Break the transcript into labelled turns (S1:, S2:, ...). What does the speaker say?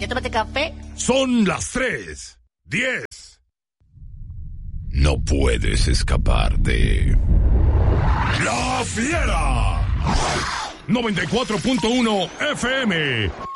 S1: ¿Ya tomaste café?
S2: Son las 3:10. No puedes escapar de La Fiera. 94.1 FM.